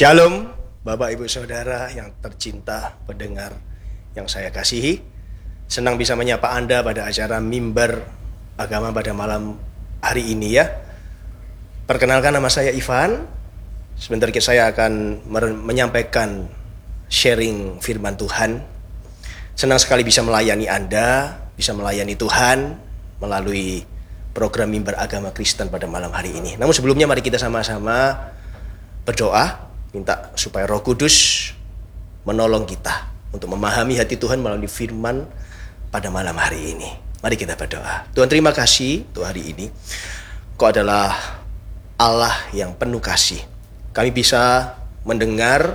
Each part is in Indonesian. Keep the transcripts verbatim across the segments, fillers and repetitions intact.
Shalom, Bapak Ibu Saudara yang tercinta, pendengar yang saya kasihi. Senang bisa menyapa Anda pada acara Mimbar Agama pada malam hari ini ya. Perkenalkan, nama saya Ivan. Sebentar lagi saya akan menyampaikan sharing firman Tuhan. Senang sekali bisa melayani Anda, bisa melayani Tuhan melalui program Mimbar Agama Kristen pada malam hari ini. Namun sebelumnya mari kita sama-sama berdoa, minta supaya Roh Kudus menolong kita untuk memahami hati Tuhan melalui firman pada malam hari ini. Mari kita berdoa. Tuhan, terima kasih untuk hari ini. Kau adalah Allah yang penuh kasih. Kami bisa mendengar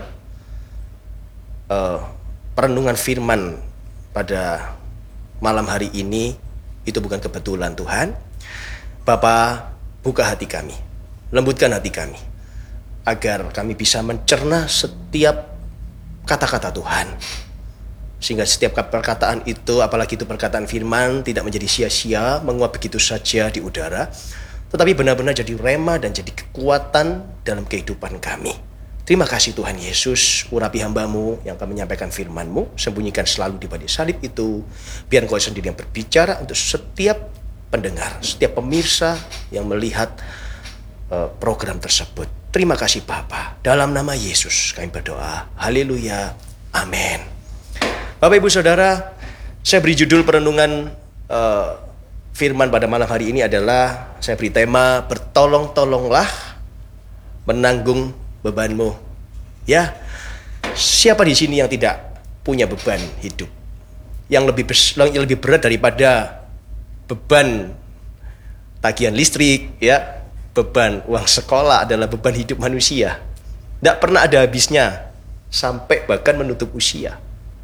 uh, perenungan firman pada malam hari ini. Itu bukan kebetulan, Tuhan. Bapa, buka hati kami, lembutkan hati kami, agar kami bisa mencerna setiap kata-kata Tuhan. Sehingga setiap perkataan itu, apalagi itu perkataan firman, tidak menjadi sia-sia, menguap begitu saja di udara, tetapi benar-benar jadi rema dan jadi kekuatan dalam kehidupan kami. Terima kasih Tuhan Yesus, urapi hamba-Mu yang akan menyampaikan firman-Mu, sembunyikan selalu di balik salib itu, biar Engkau sendiri yang berbicara untuk setiap pendengar, setiap pemirsa yang melihat uh, program tersebut. Terima kasih Bapa. Dalam nama Yesus kami berdoa. Haleluya. Amin. Bapak Ibu Saudara, saya beri judul perenungan uh, firman pada malam hari ini adalah, saya beri tema, bertolong-tolonglah menanggung bebanmu. Ya, siapa di sini yang tidak punya beban hidup yang lebih bes- yang lebih berat daripada beban tagihan listrik, ya? Beban uang sekolah adalah beban hidup manusia. Tidak pernah ada habisnya, sampai bahkan menutup usia.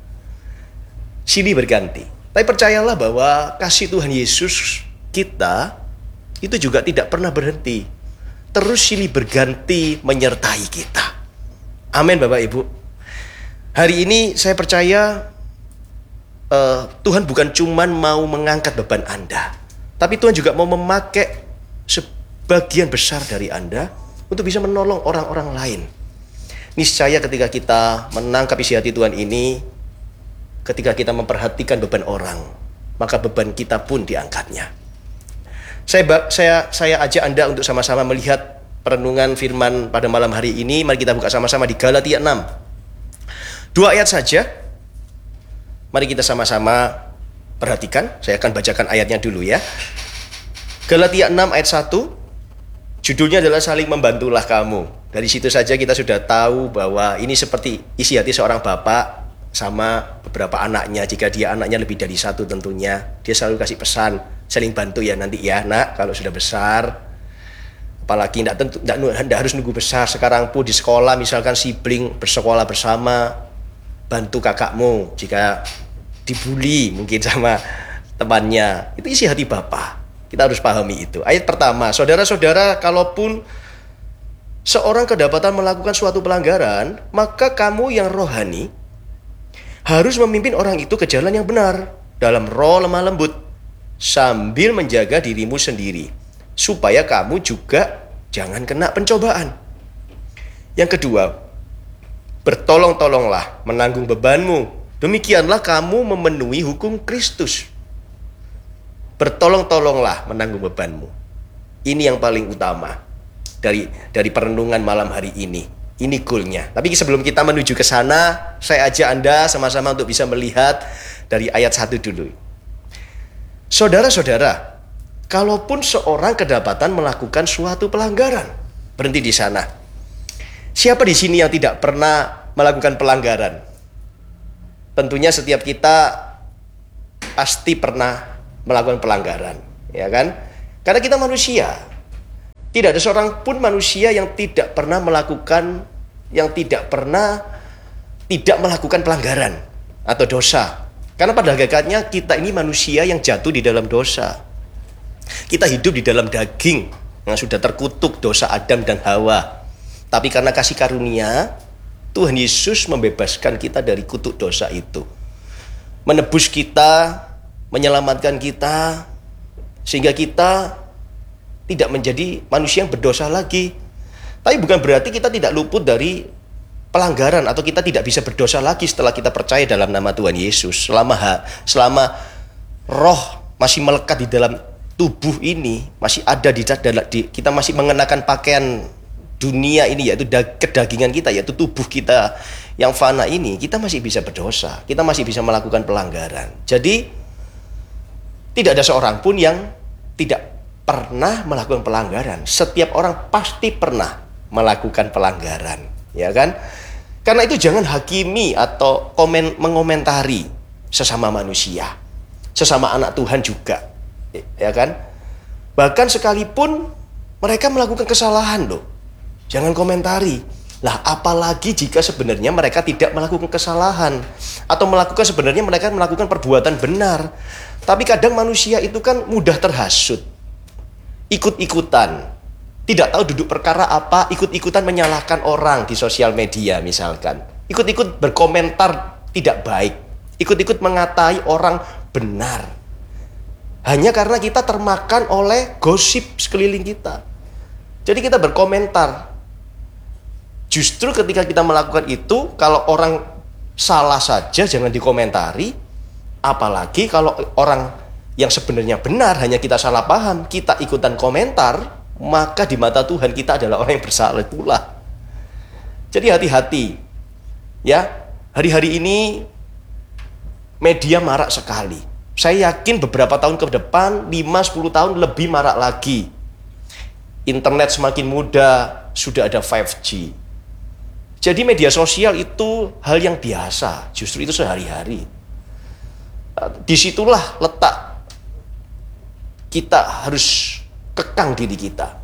Silih berganti. Tapi percayalah bahwa kasih Tuhan Yesus kita itu juga tidak pernah berhenti. Terus silih berganti menyertai kita. Amin Bapak Ibu. Hari ini saya percaya uh, Tuhan bukan cuman mau mengangkat beban Anda, tapi Tuhan juga mau memakai sebagian besar dari Anda untuk bisa menolong orang-orang lain. Niscaya ketika kita menangkap isi hati Tuhan ini, ketika kita memperhatikan beban orang, maka beban kita pun diangkatnya. Saya saya saya ajak Anda untuk sama-sama melihat perenungan firman pada malam hari ini. Mari kita buka sama-sama di Galatia enam. Dua ayat saja. Mari kita sama-sama perhatikan. Saya akan bacakan ayatnya dulu ya. Galatia enam ayat satu. Judulnya adalah saling membantulah kamu. Dari situ saja kita sudah tahu bahwa ini seperti isi hati seorang bapak sama beberapa anaknya. Jika dia anaknya lebih dari satu tentunya, dia selalu kasih pesan, saling bantu ya nanti ya nak kalau sudah besar. Apalagi tidak tentu tidak harus nunggu besar. Sekarang pun di sekolah misalkan sibling bersekolah bersama, bantu kakakmu jika dibully mungkin sama temannya. Itu isi hati bapak. Kita harus pahami itu. Ayat pertama, saudara-saudara, kalaupun seorang kedapatan melakukan suatu pelanggaran, maka kamu yang rohani harus memimpin orang itu ke jalan yang benar dalam roh lemah lembut, sambil menjaga dirimu sendiri, supaya kamu juga jangan kena pencobaan. Yang kedua, bertolong-tolonglah menanggung bebanmu. Demikianlah kamu memenuhi hukum Kristus. Bertolong-tolonglah menanggung bebanmu. Ini yang paling utama dari dari perenungan malam hari ini. Ini goalnya. Tapi sebelum kita menuju ke sana, saya ajak Anda sama-sama untuk bisa melihat dari ayat satu dulu. Saudara-saudara, kalaupun seorang kedapatan melakukan suatu pelanggaran, berhenti di sana. Siapa di sini yang tidak pernah melakukan pelanggaran? Tentunya setiap kita pasti pernah melakukan pelanggaran, ya kan? Karena kita manusia. Tidak ada seorang pun manusia yang tidak pernah melakukan, yang tidak pernah tidak melakukan pelanggaran atau dosa. Karena pada hakikatnya kita ini manusia yang jatuh di dalam dosa. Kita hidup di dalam daging yang sudah terkutuk dosa Adam dan Hawa. Tapi karena kasih karunia, Tuhan Yesus membebaskan kita dari kutuk dosa itu. Menebus kita, menyelamatkan kita, sehingga kita tidak menjadi manusia yang berdosa lagi. Tapi bukan berarti kita tidak luput dari pelanggaran atau kita tidak bisa berdosa lagi setelah kita percaya dalam nama Tuhan Yesus. Selama selama roh masih melekat di dalam tubuh ini, masih ada di, di kita masih mengenakan pakaian dunia ini, yaitu kedagingan kita, yaitu tubuh kita yang fana ini, kita masih bisa berdosa, kita masih bisa melakukan pelanggaran. Jadi tidak ada seorang pun yang tidak pernah melakukan pelanggaran. Setiap orang pasti pernah melakukan pelanggaran, ya kan? Karena itu jangan hakimi atau komen mengomentari sesama manusia, sesama anak Tuhan juga, ya kan? Bahkan sekalipun mereka melakukan kesalahan loh, jangan komentari. Lah apalagi jika sebenarnya mereka tidak melakukan kesalahan, atau melakukan sebenarnya mereka melakukan perbuatan benar. Tapi kadang manusia itu kan mudah terhasut, ikut-ikutan, tidak tahu duduk perkara apa, ikut-ikutan menyalahkan orang di sosial media misalkan, ikut-ikut berkomentar tidak baik, ikut-ikut mengatai orang benar, hanya karena kita termakan oleh gosip sekeliling kita. Jadi kita berkomentar. Justru ketika kita melakukan itu, kalau orang salah saja jangan dikomentari, apalagi kalau orang yang sebenarnya benar hanya kita salah paham, kita ikutan komentar, maka di mata Tuhan kita adalah orang yang bersalah pula. Jadi hati-hati, ya. Hari-hari ini media marak sekali. Saya yakin beberapa tahun ke depan, lima sampai sepuluh tahun lebih marak lagi. Internet semakin mudah, sudah ada lima G. Jadi media sosial itu hal yang biasa, justru itu sehari-hari. Disitulah letak kita harus kekang diri kita.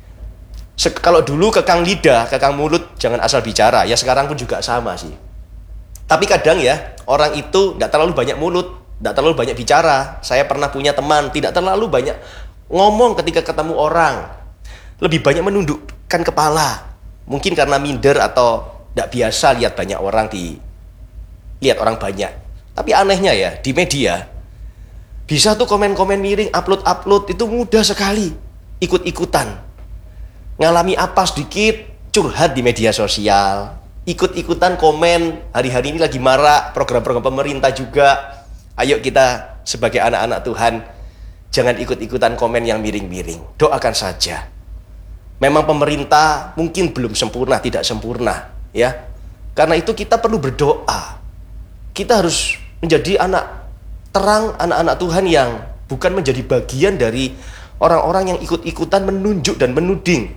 Se- kalau dulu kekang lidah, kekang mulut, jangan asal bicara. Ya sekarang pun juga sama sih. Tapi kadang ya, orang itu tidak terlalu banyak mulut, tidak terlalu banyak bicara. Saya pernah punya teman, tidak terlalu banyak ngomong ketika ketemu orang. Lebih banyak menundukkan kepala. Mungkin karena minder atau tidak biasa lihat banyak orang di lihat orang banyak. Tapi anehnya ya, di media bisa tuh komen-komen miring, upload-upload itu mudah sekali. Ikut-ikutan. Ngalami apa sedikit, curhat di media sosial. Ikut-ikutan komen, hari-hari ini lagi marak program-program pemerintah juga. Ayo kita sebagai anak-anak Tuhan, jangan ikut-ikutan komen yang miring-miring. Doakan saja. Memang pemerintah mungkin belum sempurna, tidak sempurna, ya. Karena itu kita perlu berdoa. Kita harus menjadi anak terang, anak-anak Tuhan yang bukan menjadi bagian dari orang-orang yang ikut-ikutan menunjuk dan menuding.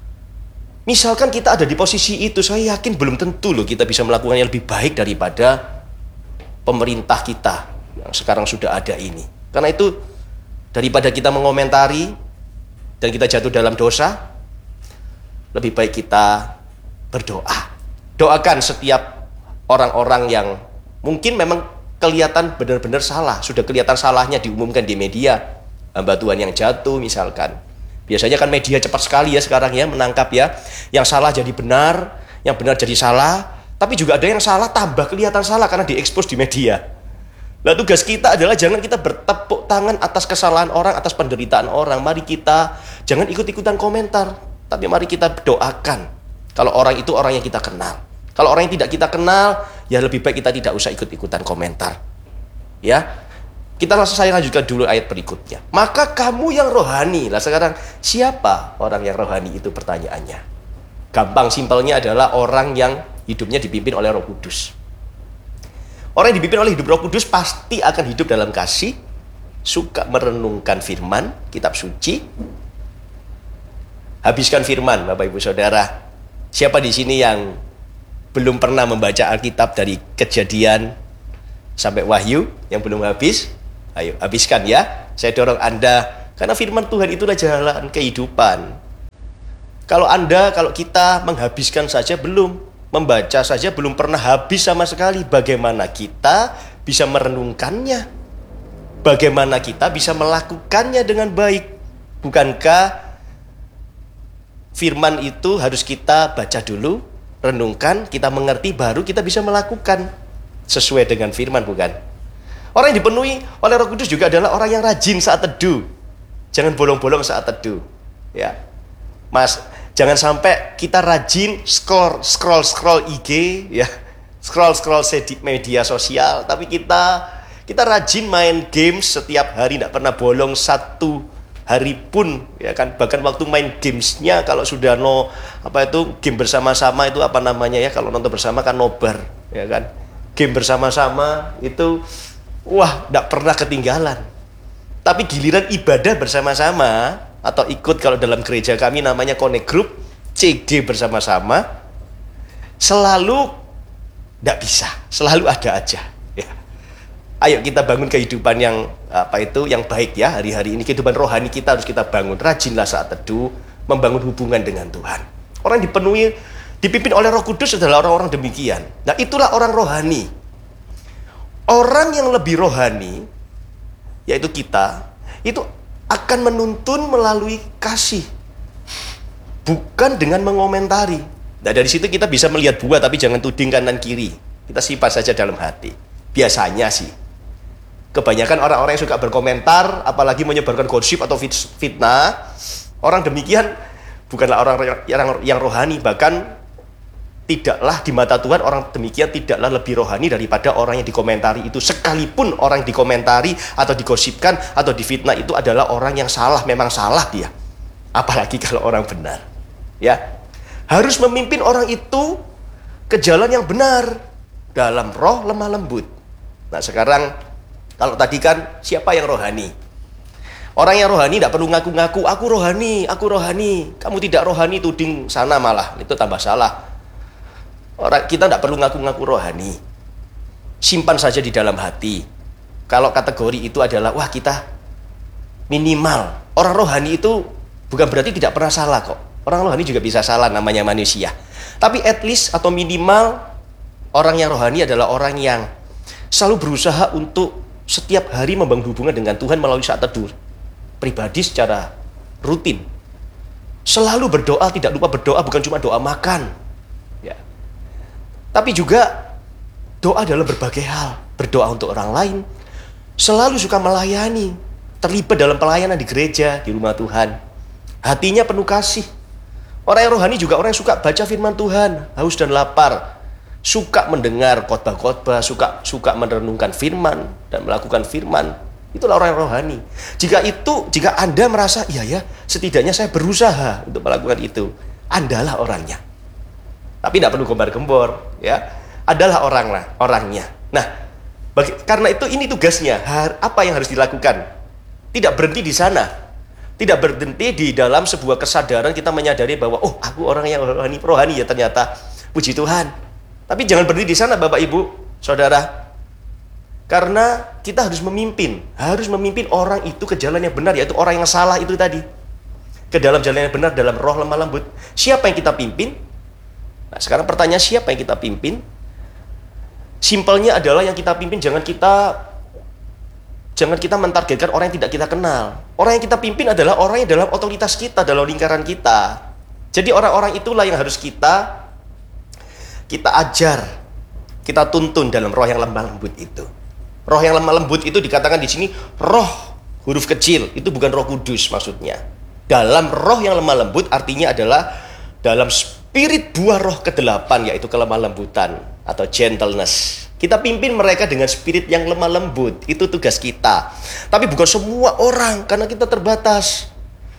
Misalkan kita ada di posisi itu, saya yakin belum tentu loh kita bisa melakukan yang lebih baik daripada pemerintah kita yang sekarang sudah ada ini. Karena itu, daripada kita mengomentari dan kita jatuh dalam dosa, lebih baik kita berdoa. Doakan setiap orang-orang yang mungkin memang kelihatan benar-benar salah, sudah kelihatan salahnya diumumkan di media, hamba Tuhan yang jatuh misalkan. Biasanya kan media cepat sekali ya sekarang ya menangkap ya, yang salah jadi benar, yang benar jadi salah, tapi juga ada yang salah tambah kelihatan salah karena diekspos di media. Nah, tugas kita adalah jangan kita bertepuk tangan atas kesalahan orang, atas penderitaan orang. Mari kita jangan ikut-ikutan komentar, tapi mari kita doakan kalau orang itu orang yang kita kenal. Kalau orang yang tidak kita kenal, ya lebih baik kita tidak usah ikut-ikutan komentar. Ya. Kita langsung saya lanjutkan dulu ayat berikutnya. Maka kamu yang rohani. Lah sekarang siapa orang yang rohani itu pertanyaannya. Gampang simpelnya adalah orang yang hidupnya dipimpin oleh Roh Kudus. Orang yang dipimpin oleh hidup Roh Kudus pasti akan hidup dalam kasih, suka merenungkan firman, kitab suci. Habiskan firman, Bapak Ibu Saudara. Siapa di sini yang belum pernah membaca Alkitab dari Kejadian sampai Wahyu yang belum habis? Ayo, habiskan ya. Saya dorong Anda, karena firman Tuhan itulah jalan kehidupan. Kalau Anda, kalau kita menghabiskan saja belum, membaca saja belum pernah habis sama sekali, bagaimana kita bisa merenungkannya? Bagaimana kita bisa melakukannya dengan baik? Bukankah firman itu harus kita baca dulu, renungkan, kita mengerti, baru kita bisa melakukan sesuai dengan firman, bukan? Orang yang dipenuhi oleh Roh Kudus juga adalah orang yang rajin saat teduh. Jangan bolong-bolong saat teduh, ya. Mas, Jangan sampai kita rajin scroll scroll scroll I G ya, scroll scroll media sosial, tapi kita kita rajin main games setiap hari, tidak pernah bolong satu hari pun ya kan. Bahkan waktu main gamesnya kalau sudah no apa itu game bersama-sama itu apa namanya ya, kalau nonton bersama kan nobar ya kan. Game bersama-sama itu wah tidak pernah ketinggalan. Tapi giliran ibadah bersama-sama atau ikut, kalau dalam gereja kami namanya connect group, C G bersama-sama, selalu tidak bisa, selalu ada aja ya. Ayo kita bangun kehidupan yang apa itu yang baik ya hari-hari ini. Kehidupan rohani kita harus kita bangun. Rajinlah saat teduh, membangun hubungan dengan Tuhan. Orang dipenuhi, dipimpin oleh Roh Kudus adalah orang-orang demikian. Nah itulah orang rohani. Orang yang lebih rohani, yaitu kita, itu akan menuntun melalui kasih, bukan dengan mengomentari. Nah dari situ kita bisa melihat buah, tapi jangan tuding kanan kiri. Kita sifat saja dalam hati. Biasanya sih, kebanyakan orang-orang yang suka berkomentar, apalagi menyebarkan gosip atau fitnah, orang demikian bukanlah orang yang, yang rohani. Bahkan tidaklah di mata Tuhan orang demikian tidaklah lebih rohani daripada orang yang dikomentari itu. Sekalipun orang yang dikomentari atau digosipkan atau difitnah itu adalah orang yang salah, memang salah dia. Apalagi kalau orang benar. Ya, harus memimpin orang itu ke jalan yang benar dalam roh lemah lembut. Nah sekarang kalau tadi kan siapa yang rohani? Orang yang rohani tidak perlu ngaku-ngaku, aku rohani, aku rohani. Kamu tidak rohani, tuding sana malah, itu tambah salah. Orang kita tidak perlu ngaku-ngaku rohani. Simpan saja di dalam hati. Kalau kategori itu adalah wah kita minimal. Orang rohani itu bukan berarti tidak pernah salah kok. Orang rohani juga bisa salah, namanya manusia. Tapi at least atau minimal orang yang rohani adalah orang yang selalu berusaha untuk setiap hari membangun hubungan dengan Tuhan melalui saat teduh pribadi secara rutin. Selalu berdoa, tidak lupa berdoa, bukan cuma doa makan. Ya. Tapi juga doa dalam berbagai hal. Berdoa untuk orang lain. Selalu suka melayani. Terlibat dalam pelayanan di gereja, di rumah Tuhan. Hatinya penuh kasih. Orang yang rohani juga orang yang suka baca firman Tuhan. Haus dan lapar. Suka mendengar khotbah-khotbah. Suka, suka merenungkan firman. Dan melakukan firman. Itulah orang yang rohani. Jika itu, jika Anda merasa, iya ya, setidaknya saya berusaha untuk melakukan itu. Andalah orangnya. Tapi tidak perlu gembar-gembor, ya. Adalah oranglah, orangnya. Nah, bagi, karena itu ini tugasnya. Har, apa yang harus dilakukan? Tidak berhenti di sana. Tidak berhenti di dalam sebuah kesadaran kita menyadari bahwa oh, aku orang yang rohani, rohani ya ternyata. Puji Tuhan. Tapi jangan berhenti di sana, Bapak Ibu, Saudara. Karena kita harus memimpin, harus memimpin orang itu ke jalan yang benar, yaitu orang yang salah itu tadi. Ke dalam jalan yang benar, dalam roh lemah lembut. Siapa yang kita pimpin? Nah, sekarang pertanyaan siapa yang kita pimpin? Simpelnya adalah yang kita pimpin jangan kita jangan kita mentargetkan orang yang tidak kita kenal. Orang yang kita pimpin adalah orang yang dalam otoritas kita, dalam lingkaran kita. Jadi orang-orang itulah yang harus kita kita ajar, kita tuntun dalam roh yang lemah lembut itu. Roh yang lemah lembut itu dikatakan di sini roh huruf kecil, itu bukan Roh Kudus maksudnya. Dalam roh yang lemah lembut artinya adalah dalam spirit buah roh kedelapan, yaitu kelemah lembutan atau gentleness. Kita pimpin mereka dengan spirit yang lemah lembut. Itu tugas kita. Tapi bukan semua orang, karena kita terbatas.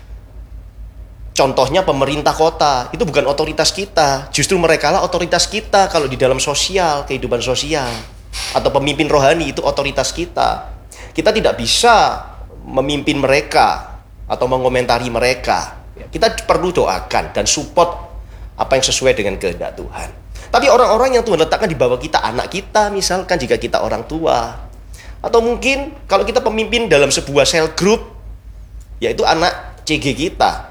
Contohnya pemerintah kota, itu bukan otoritas kita. Justru mereka lah otoritas kita kalau di dalam sosial, kehidupan sosial. Atau pemimpin rohani itu otoritas kita. Kita tidak bisa memimpin mereka atau mengomentari mereka. Kita perlu doakan dan support apa yang sesuai dengan kehendak Tuhan. Tapi orang-orang yang Tuhan letakkan di bawah kita, anak kita misalkan, jika kita orang tua, atau mungkin kalau kita pemimpin dalam sebuah cell group, yaitu anak C G kita,